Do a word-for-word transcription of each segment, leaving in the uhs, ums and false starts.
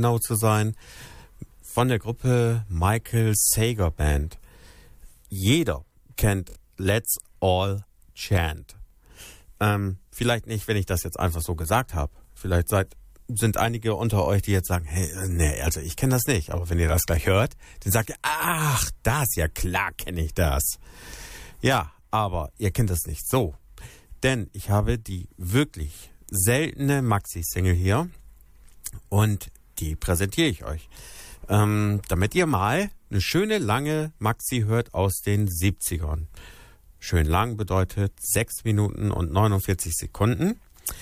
genau zu sein, von der Gruppe Michael Sager Band. Jeder kennt Let's All Chant. Ähm, vielleicht nicht, wenn ich das jetzt einfach so gesagt habe. Vielleicht seid, sind einige unter euch, die jetzt sagen, hey, nee, also ich kenne das nicht. Aber wenn ihr das gleich hört, dann sagt ihr, ach, das, ja klar kenne ich das. Ja, aber ihr kennt das nicht so. Denn ich habe die wirklich seltene Maxi-Single hier und die präsentiere ich euch. Ähm, damit ihr mal eine schöne, lange Maxi hört aus den siebzigern. Schön lang bedeutet sechs Minuten und neunundvierzig Sekunden.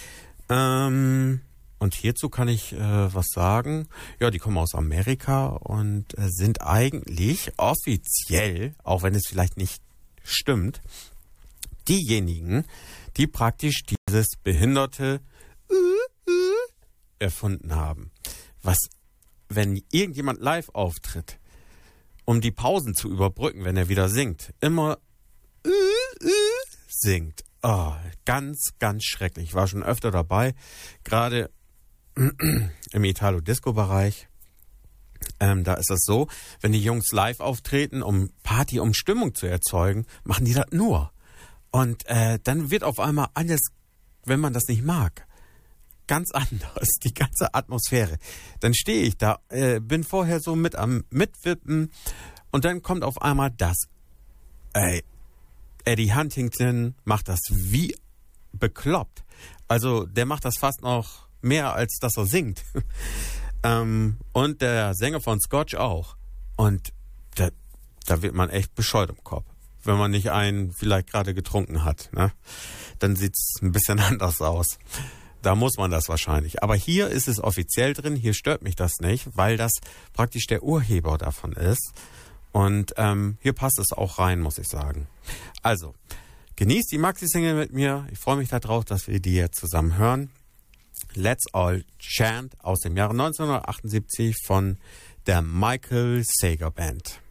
Ähm, und hierzu kann ich äh, was sagen. Ja, die kommen aus Amerika und äh, sind eigentlich offiziell, auch wenn es vielleicht nicht stimmt, diejenigen, die praktisch dieses behinderte äh, äh, erfunden haben. Was, wenn irgendjemand live auftritt, um die Pausen zu überbrücken, wenn er wieder singt, immer äh, äh, singt. Oh, ganz, ganz schrecklich. Ich war schon öfter dabei, gerade im Italo-Disco-Bereich. Ähm, da ist das so, wenn die Jungs live auftreten, um Party, um Stimmung zu erzeugen, machen die das nur. Und äh, dann wird auf einmal alles, wenn man das nicht mag, ganz anders, die ganze Atmosphäre. Dann stehe ich da, äh, bin vorher so mit am Mitwippen und dann kommt auf einmal das. Ey, Eddie Huntington macht das wie bekloppt. Also der macht das fast noch mehr, als dass er singt. ähm, und der Sänger von Scotch auch. Und da, da wird man echt bescheuert im Kopf. Wenn man nicht einen vielleicht gerade getrunken hat, ne? Dann sieht's ein bisschen anders aus. Da muss man das wahrscheinlich. Aber hier ist es offiziell drin, hier stört mich das nicht, weil das praktisch der Urheber davon ist. Und ähm, hier passt es auch rein, muss ich sagen. Also, genießt die Maxi-Single mit mir. Ich freue mich darauf, dass wir die jetzt zusammen hören. Let's All Chant aus dem Jahre neunzehnhundertachtundsiebzig von der Michael Sager Band.